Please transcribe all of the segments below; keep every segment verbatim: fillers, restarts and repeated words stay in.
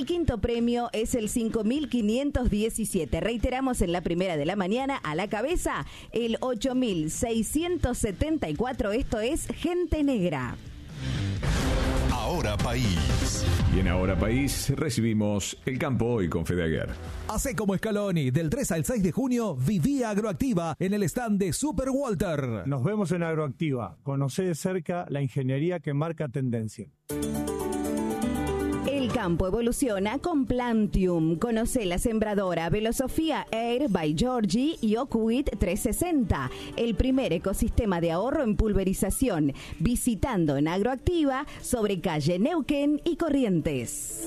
el quinto premio es el cinco mil quinientos diecisiete. Reiteramos, en la primera de la mañana, a la cabeza, el ocho mil seiscientos setenta y cuatro. Esto es Gente Negra. Ahora País. Y en Ahora País recibimos El Campo Hoy con Fede Aguiar. Hacé como Scaloni, del tres al seis de junio, viví Agroactiva en el stand de Super Walter. Nos vemos en Agroactiva. Conocé de cerca la ingeniería que marca tendencia. El campo evoluciona con Plantium. Conoce la sembradora Velosofía Air by Georgie y Oakwood trescientos sesenta, el primer ecosistema de ahorro en pulverización, visitando en Agroactiva sobre calle Neuquén y Corrientes.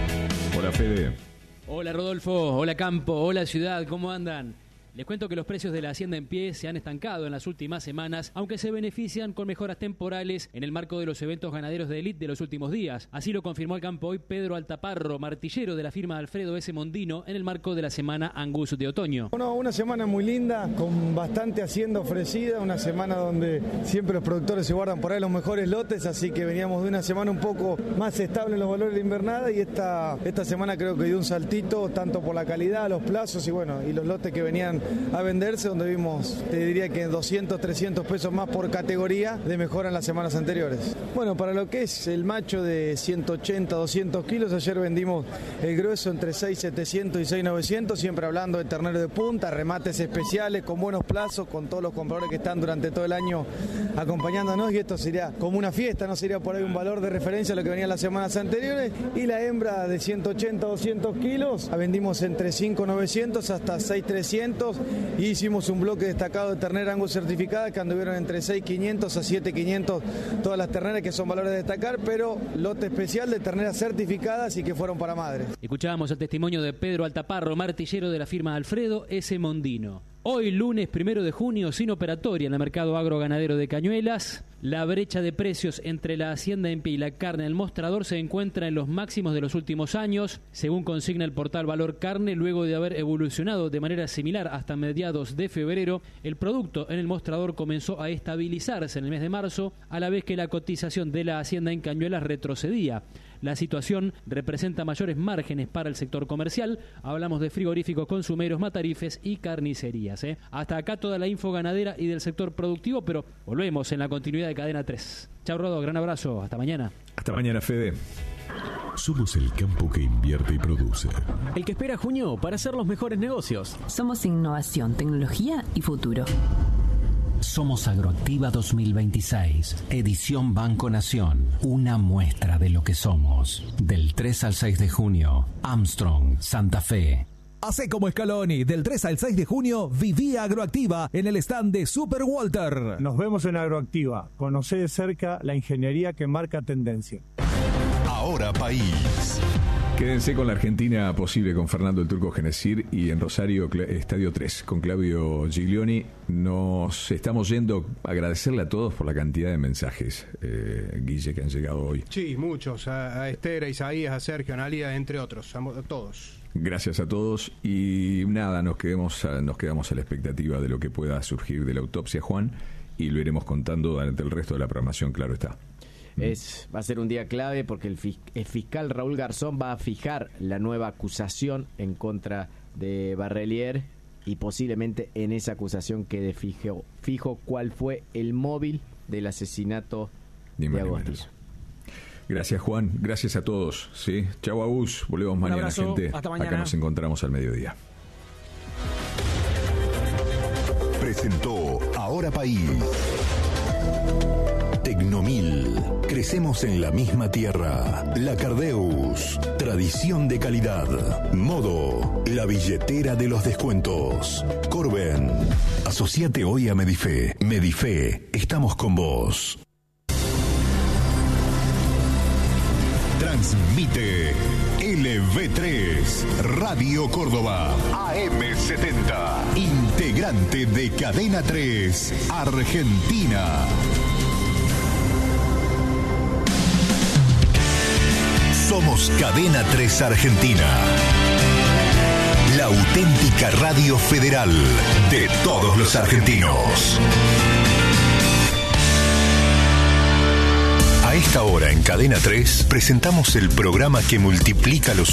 Hola, Fede. Hola, Rodolfo. Hola, Campo. Hola, Ciudad. ¿Cómo andan? Les cuento que los precios de la hacienda en pie se han estancado en las últimas semanas, aunque se benefician con mejoras temporales en el marco de los eventos ganaderos de élite de los últimos días. Así lo confirmó al Campo Hoy Pedro Altaparro, martillero de la firma Alfredo S. Mondino, en el marco de la semana Angus de otoño. Bueno, una semana muy linda, con bastante hacienda ofrecida, una semana donde siempre los productores se guardan por ahí los mejores lotes, así que veníamos de una semana un poco más estable en los valores de invernada, y esta, esta semana creo que dio un saltito, tanto por la calidad, los plazos y bueno, y los lotes que venían a venderse, donde vimos, te diría que doscientos, trescientos pesos más por categoría de mejora en las semanas anteriores. Bueno, para lo que es el macho de ciento ochenta, doscientos kilos, ayer vendimos el grueso entre seis mil setecientos y seis mil novecientos, siempre hablando de ternero de punta, remates especiales, con buenos plazos, con todos los compradores que están durante todo el año acompañándonos, y esto sería como una fiesta, no sería por ahí un valor de referencia a lo que venía en las semanas anteriores. Y la hembra de ciento ochenta, doscientos kilos, la vendimos entre cinco mil novecientos hasta seis mil trescientos, y hicimos un bloque destacado de ternera Angus certificada que anduvieron entre seis mil quinientos a siete mil quinientos todas las terneras, que son valores de destacar, pero lote especial de terneras certificadas y que fueron para madres. Escuchábamos el testimonio de Pedro Altaparro, martillero de la firma Alfredo S. Mondino. Hoy, lunes primero de junio, sin operatoria en el mercado agroganadero de Cañuelas. La brecha de precios entre la hacienda en pie y la carne del mostrador se encuentra en los máximos de los últimos años, según consigna el portal Valor Carne. Luego de haber evolucionado de manera similar hasta mediados de febrero, el producto en el mostrador comenzó a estabilizarse en el mes de marzo, a la vez que la cotización de la hacienda en Cañuelas retrocedía. La situación representa mayores márgenes para el sector comercial. Hablamos de frigoríficos, consumeros, matarifes y carnicerías. ¿eh? Hasta acá toda la info ganadera y del sector productivo, pero volvemos en la continuidad de Cadena tres. Chau, Rodo, gran abrazo, hasta mañana. Hasta mañana, Fede. Somos el campo que invierte y produce. El que espera junio para hacer los mejores negocios. Somos innovación, tecnología y futuro. Somos Agroactiva dos mil veintiséis, edición Banco Nación, una muestra de lo que somos. Del tres al seis de junio, Armstrong, Santa Fe. Hacé como Scaloni, del tres al seis de junio, viví Agroactiva en el stand de Super Walter. Nos vemos en Agroactiva. Conocé de cerca la ingeniería que marca tendencia. Ahora País. Quédense con la Argentina posible con Fernando el Turco Genesir, y en Rosario Estadio tres con Claudio Giglioni. Nos estamos yendo a agradecerle a todos por la cantidad de mensajes, eh, Guille, que han llegado hoy. Sí, muchos, a, a Esther, a Isaías, a Sergio, a Analia, entre otros, a, a todos. Gracias a todos, y nada, nos quedemos a, nos quedamos a la expectativa de lo que pueda surgir de la autopsia, Juan, y lo iremos contando durante el resto de la programación, claro está. Es, va a ser un día clave porque el, fis, el fiscal Raúl Garzón va a fijar la nueva acusación en contra de Barrelier, y posiblemente en esa acusación quede fijo, fijo cuál fue el móvil del asesinato ni de Agostinho. Gracias, Juan, gracias a todos, ¿sí? Chau, Agus, volvemos mañana, gente. Hasta mañana. Acá nos encontramos al mediodía. Presentó Ahora País. Tecnomil. Crecemos en la misma tierra. La Cardeus. Tradición de calidad. Modo. La billetera de los descuentos. Corben. Asociate hoy a Medife. Medife. Estamos con vos. Transmite L V tres Radio Córdoba A M setenta, integrante de Cadena tres Argentina. Somos Cadena tres Argentina, la auténtica radio federal de todos los argentinos. A esta hora en Cadena tres presentamos el programa que multiplica los